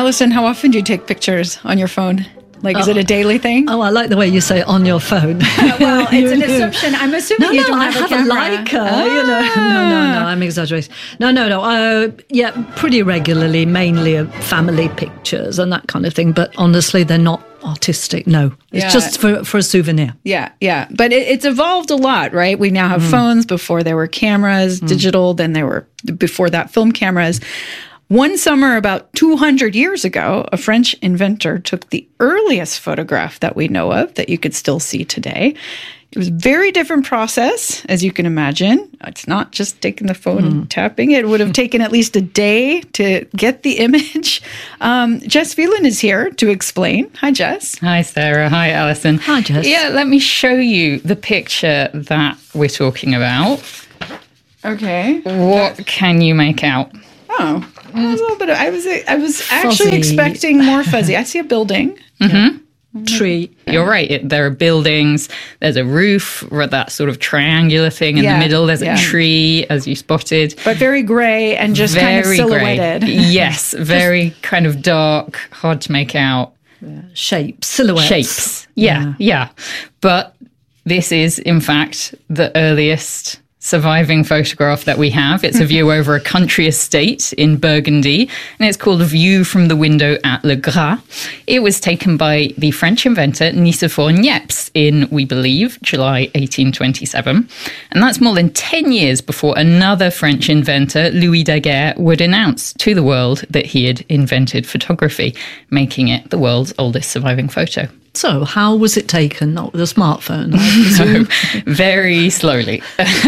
Alison, how often do you take pictures on your phone? Like, is it a daily thing? Oh, I like the way you say on your phone. Well, it's an assumption. I'm assuming you don't have a camera. I have a Leica. No, I'm exaggerating. No. Yeah, pretty regularly, mainly family pictures and that kind of thing. But honestly, they're not artistic. No, it's just for a souvenir. Yeah. But it's evolved a lot, right? We now have phones. Before there were cameras, digital. Then there were, before that, film cameras. One summer about 200 years ago, a French inventor took the earliest photograph that we know of that you could still see today. It was a very different process, as you can imagine. It's not just taking the phone and tapping. It would have taken at least a day to get the image. Jess Phelan is here to explain. Hi, Jess. Hi, Sarah. Hi, Alison. Hi, Jess. Yeah, let me show you the picture that we're talking about. Okay. What can you make out? Oh, a little bit. I was actually Fuzzy. expecting more fuzzy. I see a building. Tree. You're right. There are buildings. There's a roof, or that sort of triangular thing in the middle. There's a tree, as you spotted. But very grey and just kind of silhouetted. Grey. Yes, very kind of dark, hard to make out. Shapes, silhouettes. Shapes. Yeah. But this is, in fact, the earliest surviving photograph that we have. It's a view over a country estate in Burgundy, and it's called A View from the Window at Le Gras. It was taken by the French inventor Nicéphore Niepce in, we believe, July 1827. And that's more than 10 years before another French inventor, Louis Daguerre, would announce to the world that he had invented photography, making it the world's oldest surviving photo. So, how was it taken? Not with a smartphone, No, very slowly.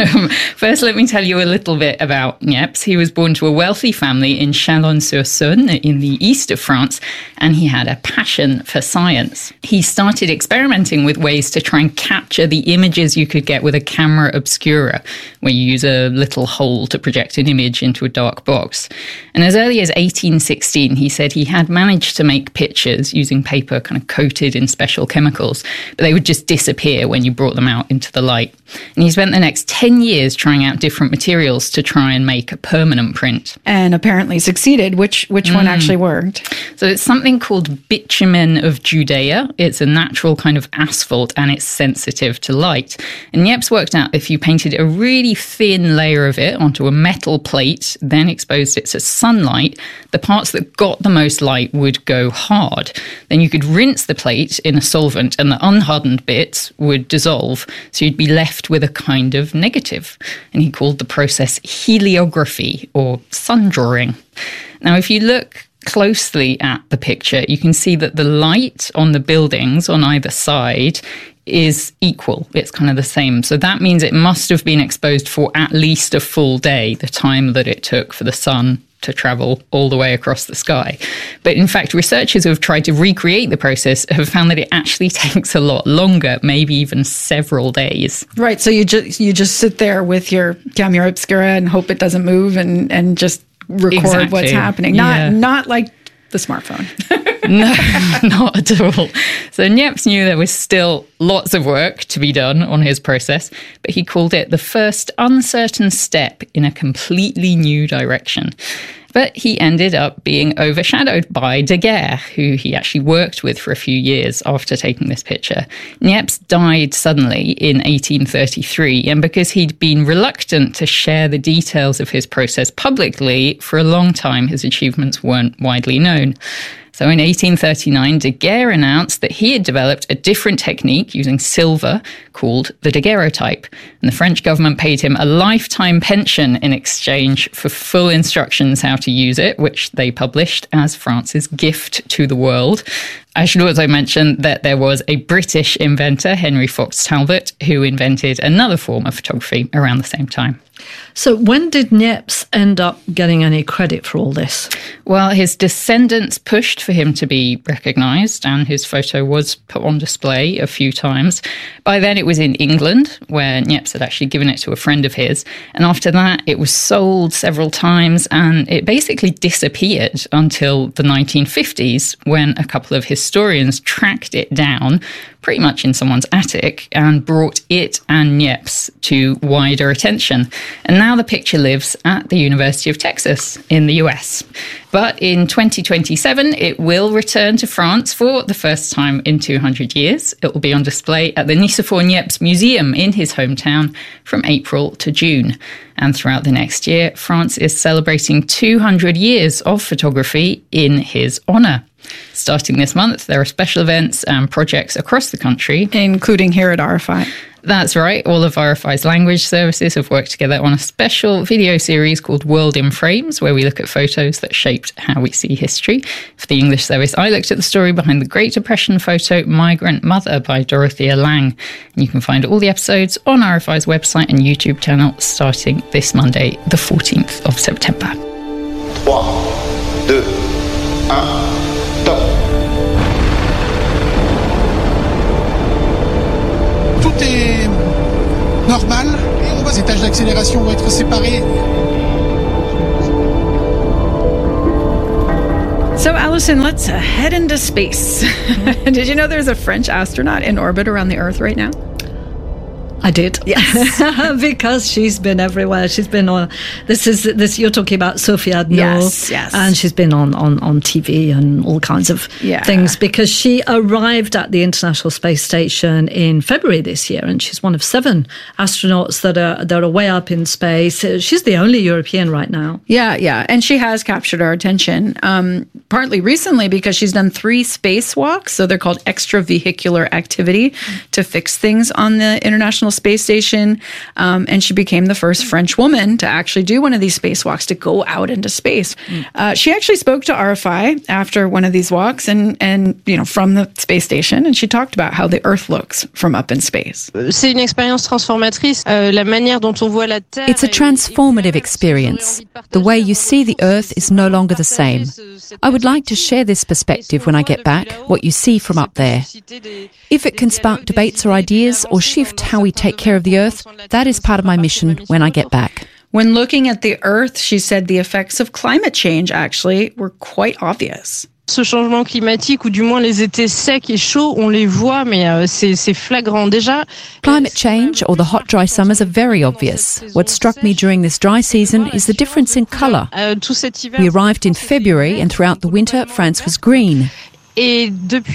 First, let me tell you a little bit about Niepce. He was born to a wealthy family in Chalon-sur-Saône in the east of France, and he had a passion for science. He started experimenting with ways to try and capture the images you could get with a camera obscura, where you use a little hole to project an image into a dark box. And as early as 1816, he said he had managed to make pictures using paper kind of coated in special chemicals, but they would just disappear when you brought them out into the light. And he spent the next 10 years trying out different materials to try and make a permanent print. And apparently succeeded. Which one actually worked? So it's something called bitumen of Judea. It's a natural kind of asphalt, and it's sensitive to light. And Niepce worked out if you painted a really thin layer of it onto a metal plate, then exposed it to sunlight, the parts that got the most light would go hard. Then you could rinse the plate in a solvent, and the unhardened bits would dissolve, so you'd be left with a kind of negative. And he called the process heliography, or sun drawing. Now, if you look closely at the picture, you can see that the light on the buildings on either side is equal. It's kind of the same. So that means it must have been exposed for at least a full day, the time that it took for the sun to travel all the way across the sky. But in fact, researchers who have tried to recreate the process have found that it actually takes a lot longer, maybe even several days. Right. So you just sit there with your camera obscura and hope it doesn't move and just record what's happening. Not like the smartphone. No, not at all. So Niepce knew there was still lots of work to be done on his process, but he called it the first uncertain step in a completely new direction. But he ended up being overshadowed by Daguerre, who he actually worked with for a few years after taking this picture. Niepce died suddenly in 1833, and because he'd been reluctant to share the details of his process publicly, for a long time his achievements weren't widely known. So in 1839, Daguerre announced that he had developed a different technique using silver called the daguerreotype. And the French government paid him a lifetime pension in exchange for full instructions how to use it, which they published as France's gift to the world. I should also mention that there was a British inventor, Henry Fox Talbot, who invented another form of photography around the same time. So when did Niepce end up getting any credit for all this? Well, his descendants pushed for him to be recognised, and his photo was put on display a few times. By then it was in England, where Niepce had actually given it to a friend of his. And after that, it was sold several times, and it basically disappeared until the 1950s, when a couple of historians tracked it down, pretty much in someone's attic, and brought it and Niepce to wider attention. And now the picture lives at the University of Texas in the US. But in 2027, it will return to France for the first time in 200 years. It will be on display at the Nicéphore Niepce Museum in his hometown from April to June. And throughout the next year, France is celebrating 200 years of photography in his honour. Starting this month, there are special events and projects across the country, including here at RFI. That's right. All of RFI's language services have worked together on a special video series called World in Frames, where we look at photos that shaped how we see history. For the English service, I looked at the story behind the Great Depression photo Migrant Mother by Dorothea Lange. And you can find all the episodes on RFI's website and YouTube channel starting this Monday, the 14th of September. 3, 2, 1, top. Tout est normal et on va, ces tâches d'accélération vont être séparées. So, Alison, let's head into space. Did you know there's a French astronaut in orbit around the Earth right now? I did. Yes. Because she's been everywhere. She's been on, this you're talking about Sophie Adno. Yes. And she's been on TV and all kinds of things, because she arrived at the International Space Station in February this year, and she's one of 7 astronauts that are way up in space. She's the only European right now. Yeah. And she has captured our attention, partly recently because she's done 3 spacewalks. So they're called extravehicular activity to fix things on the International Space Station, and she became the first French woman to actually do one of these spacewalks, to go out into space. She actually spoke to RFI after one of these walks, and from the space station, and she talked about how the Earth looks from up in space. It's a transformative experience. The way you see the Earth is no longer the same. I would like to share this perspective when I get back, what you see from up there. If it can spark debates or ideas or shift how we take care of the Earth, that is part of my mission when I get back. When looking at the Earth, she said the effects of climate change actually were quite obvious. Ce changement climatique, ou du moins les étés secs et chauds, on les voit, mais c'est flagrant déjà. Climate change, or the hot, dry summers, are very obvious. What struck me during this dry season is the difference in colour. We arrived in February, and throughout the winter, France was green. Since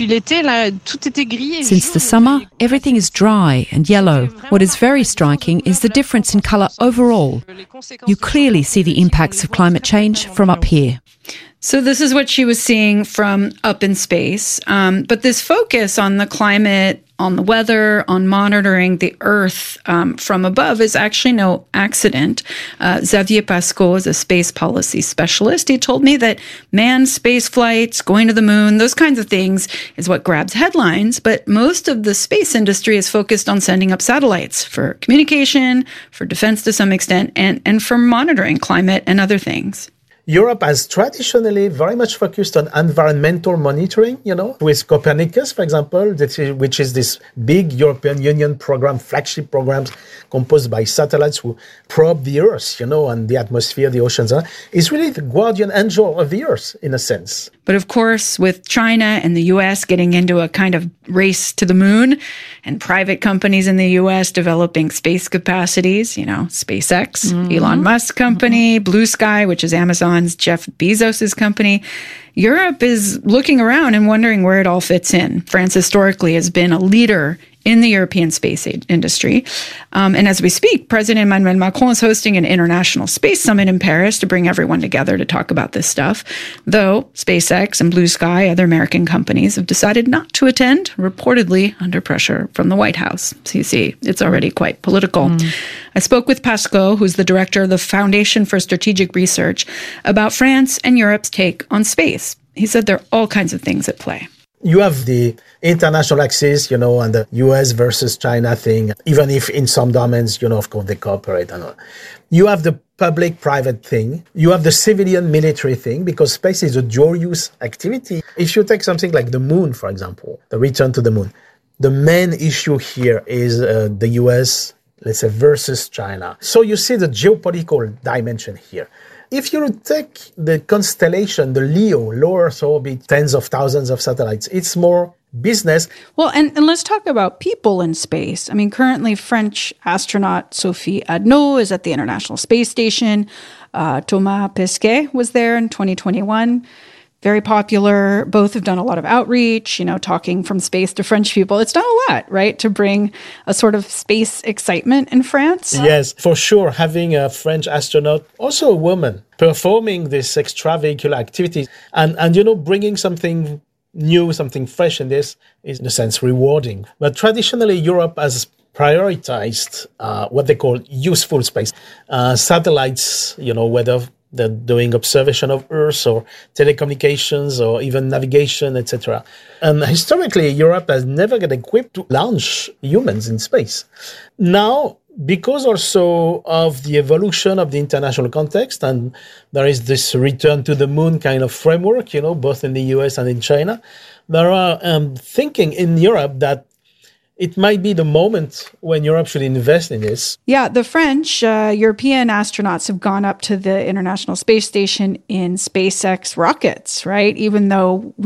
the summer, everything is dry and yellow. What is very striking is the difference in colour overall. You clearly see the impacts of climate change from up here. So this is what she was seeing from up in space. But this focus on the climate, on the weather, on monitoring the Earth from above is actually no accident. Xavier Pascaud is a space policy specialist. He told me that manned space flights, going to the moon, those kinds of things is what grabs headlines. But most of the space industry is focused on sending up satellites for communication, for defense to some extent, and for monitoring climate and other things. Europe has traditionally very much focused on environmental monitoring, with Copernicus, for example, which is this big European Union program, flagship programs composed by satellites who probe the Earth, and the atmosphere, the oceans. It's really the guardian angel of the Earth, in a sense. But of course, with China and the U.S. getting into a kind of race to the moon, and private companies in the U.S. developing space capacities, SpaceX, Elon Musk company, Blue Sky, which is Amazon's Jeff Bezos's company, Europe is looking around and wondering where it all fits in. France historically has been a leader in the European space industry. And as we speak, President Emmanuel Macron is hosting an international space summit in Paris to bring everyone together to talk about this stuff. Though SpaceX and Blue Sky, other American companies, have decided not to attend, reportedly under pressure from the White House. So you see, it's already quite political. I spoke with Pascaud, who's the director of the Foundation for Strategic Research, about France and Europe's take on space. He said there are all kinds of things at play. You have the international axis, and the US versus China thing, even if in some domains, of course, they cooperate and all. You have the public-private thing. You have the civilian-military thing, because space is a dual-use activity. If you take something like the moon, for example, the return to the moon, the main issue here is the US, let's say, versus China. So you see the geopolitical dimension here. If you take the constellation, the LEO, low Earth orbit, tens of thousands of satellites, it's more business. Well, and let's talk about people in space. I mean, currently French astronaut Sophie Adnaud is at the International Space Station. Thomas Pesquet was there in 2021. Very popular. Both have done a lot of outreach, talking from space to French people. It's done a lot, right, to bring a sort of space excitement in France. Yes, for sure. Having a French astronaut, also a woman, performing this extravehicular activity and bringing something new, something fresh in this is, in a sense, rewarding. But traditionally, Europe has prioritized what they call useful space. Satellites, whether they're doing observation of Earth or telecommunications or even navigation, etc. And historically, Europe has never been equipped to launch humans in space. Now, because also of the evolution of the international context, and there is this return to the moon kind of framework, both in the US and in China, there are thinking in Europe that it might be the moment when Europe should invest in this. Yeah, the French, European astronauts have gone up to the International Space Station in SpaceX rockets, right? Even though